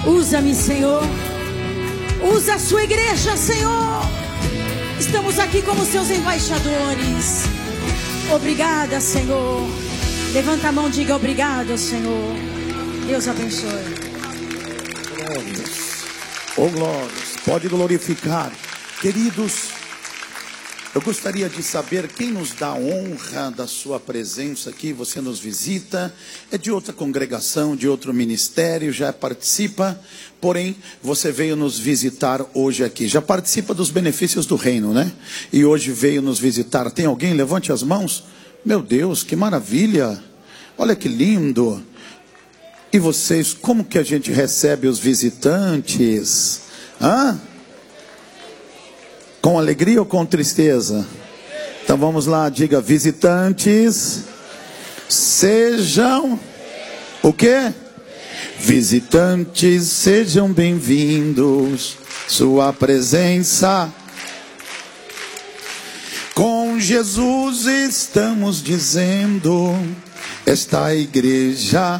Usa-me, Senhor. Usa a sua igreja, Senhor. Estamos aqui como seus embaixadores. Obrigada, Senhor. Levanta a mão e diga obrigado, Senhor. Deus abençoe. Glórias. Oh, glórias. Pode glorificar. Queridos, eu gostaria de saber quem nos dá a honra da sua presença aqui. Você nos visita, é de outra congregação, de outro ministério, já participa, porém você veio nos visitar hoje aqui. Já participa dos benefícios do reino, né? E hoje veio nos visitar. Tem alguém? Levante as mãos. Meu Deus, que maravilha! Olha que lindo! E vocês, como que a gente recebe os visitantes? Hã? Com alegria ou com tristeza? Então vamos lá, diga: visitantes, sejam o quê? Visitantes, sejam bem-vindos. Sua presença. Com Jesus estamos dizendo, esta igreja.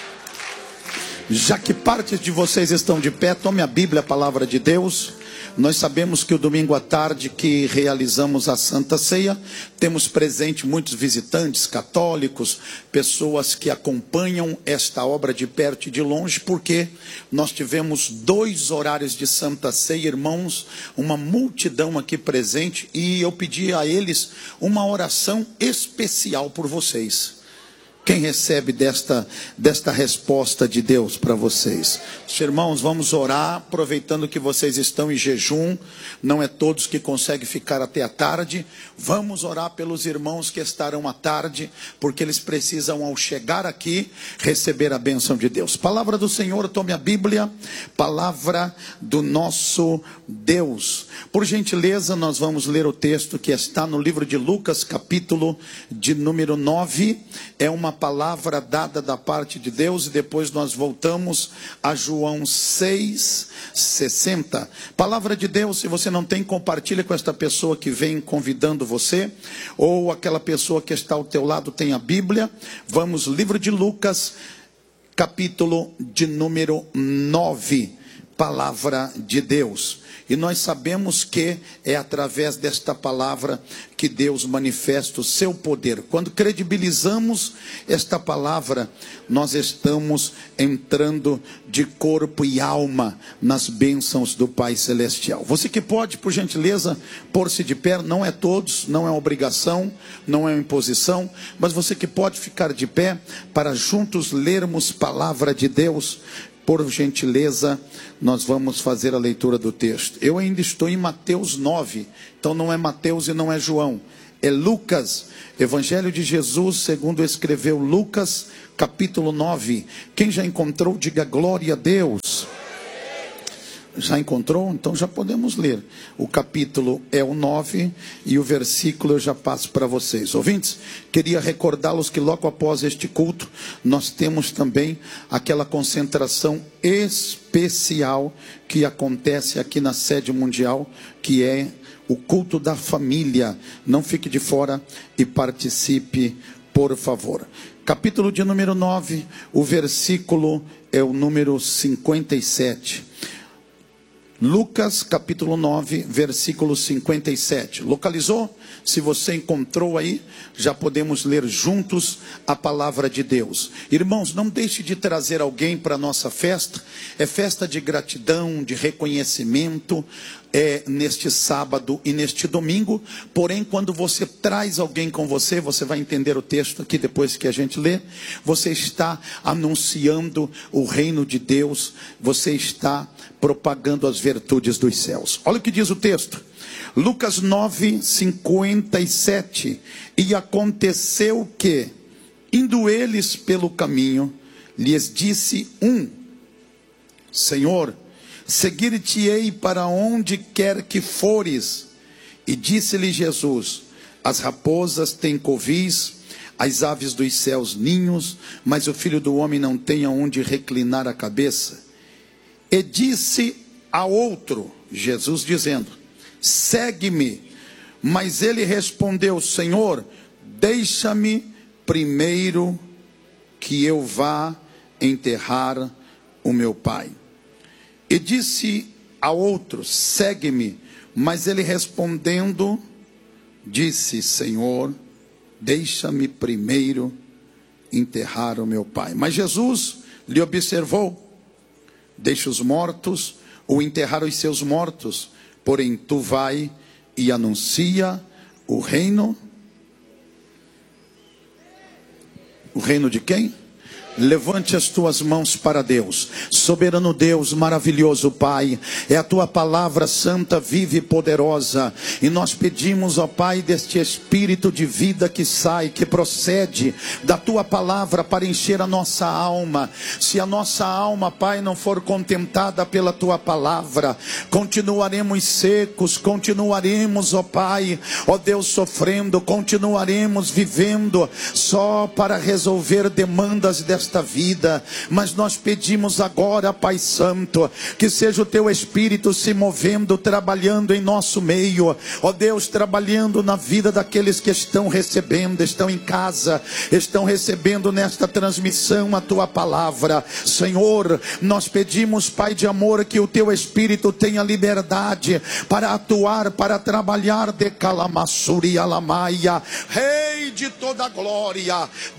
Já que partes de vocês estão de pé, tome a Bíblia, a palavra de Deus. Nós sabemos que o domingo à tarde que realizamos a Santa Ceia, temos presente muitos visitantes católicos, pessoas que acompanham esta obra de perto e de longe, porque nós tivemos 2 horários de Santa Ceia, irmãos, uma multidão aqui presente, e eu pedi a eles uma oração especial por vocês. Quem recebe desta resposta de Deus para vocês? Irmãos, vamos orar, aproveitando que vocês estão em jejum, não é todos que conseguem ficar até a tarde. Vamos orar pelos irmãos que estarão à tarde, porque eles precisam, ao chegar aqui, receber a bênção de Deus. Palavra do Senhor, tome a Bíblia, palavra do nosso Deus. Por gentileza, nós vamos ler o texto que está no livro de Lucas, capítulo de número 9, é uma palavra dada da parte de Deus, e depois nós voltamos a João 6:60. Palavra de Deus. Se você não tem, compartilha com esta pessoa que vem convidando você, ou aquela pessoa que está ao teu lado tem a Bíblia. Vamos, livro de Lucas, capítulo de número 9, palavra de Deus. E nós sabemos que é através desta palavra que Deus manifesta o seu poder. Quando credibilizamos esta palavra, nós estamos entrando de corpo e alma nas bênçãos do Pai Celestial. Você que pode, por gentileza, pôr-se de pé, não é todos, não é obrigação, não é imposição, mas você que pode ficar de pé para juntos lermos palavra de Deus. Por gentileza, nós vamos fazer a leitura do texto. Eu ainda estou em Mateus 9, então não é Mateus e não é João, é Lucas, Evangelho de Jesus, segundo escreveu Lucas, capítulo 9. Quem já encontrou, diga glória a Deus. Já encontrou? Então já podemos ler. O capítulo é o 9 e o versículo eu já passo para vocês. Ouvintes, queria recordá-los que logo após este culto, nós temos também aquela concentração especial que acontece aqui na sede mundial, que é o culto da família. Não fique de fora e participe, por favor. Capítulo de número 9, o versículo é o número 57. Lucas capítulo 9, versículo 57. Localizou? Se você encontrou aí, já podemos ler juntos a palavra de Deus. Irmãos, não deixe de trazer alguém para a nossa festa. É festa de gratidão, de reconhecimento, neste sábado e neste domingo. Porém, quando você traz alguém com você, você vai entender o texto aqui depois que a gente lê. Você está anunciando o reino de Deus, você está propagando as virtudes dos céus. Olha o que diz o texto. Lucas 9, 57. E aconteceu que, indo eles pelo caminho, lhes disse um: Senhor, seguir-te-ei para onde quer que fores. E disse-lhe Jesus: as raposas têm covis, as aves dos céus ninhos, mas o Filho do homem não tem aonde reclinar a cabeça. E disse a outro, Jesus dizendo: segue-me. Mas ele respondeu: Senhor, deixa-me primeiro que eu vá enterrar o meu pai. E disse a outro: segue-me. Mas ele respondendo, disse: Senhor, deixa-me primeiro enterrar o meu pai. Mas Jesus lhe observou: deixa os mortos ou enterrar os seus mortos, porém tu vai e anuncia o reino. O reino de quem? Levante as tuas mãos para Deus. Soberano Deus, maravilhoso Pai, é a tua palavra santa, viva e poderosa, e nós pedimos, ó Pai, deste espírito de vida que sai, que procede da tua palavra para encher a nossa alma. Se a nossa alma, Pai, não for contentada pela tua palavra, continuaremos secos, continuaremos, ó Pai, ó Deus, sofrendo, continuaremos vivendo só para resolver demandas desta vida. Mas nós pedimos agora, Pai Santo, que seja o teu Espírito se movendo, trabalhando em nosso meio, ó Deus, trabalhando na vida daqueles que estão recebendo, estão em casa, estão recebendo nesta transmissão a tua palavra. Senhor, nós pedimos, Pai de amor, que o teu Espírito tenha liberdade para atuar, para trabalhar de Calamassuri Alamaia, Rei de toda glória.